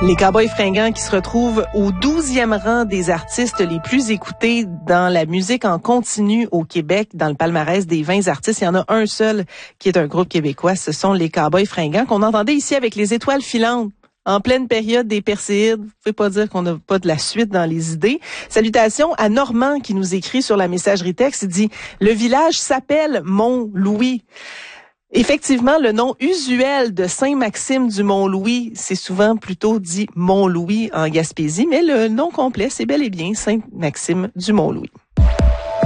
Les Cowboys fringants qui se retrouvent au 12e rang des artistes les plus écoutés dans la musique en continu au Québec, dans le palmarès des 20 artistes. Il y en a un seul qui est un groupe québécois. Ce sont les Cowboys fringants qu'on entendait ici avec les étoiles filantes. En pleine période des Perséides, vous pouvez pas dire qu'on n'a pas de la suite dans les idées. Salutations à Normand qui nous écrit sur la messagerie texte. Il dit « Le village s'appelle Mont-Louis ». Effectivement, le nom usuel de Saint-Maxime du Mont-Louis, c'est souvent plutôt dit Mont-Louis en Gaspésie, mais le nom complet, c'est bel et bien Saint-Maxime du Mont-Louis.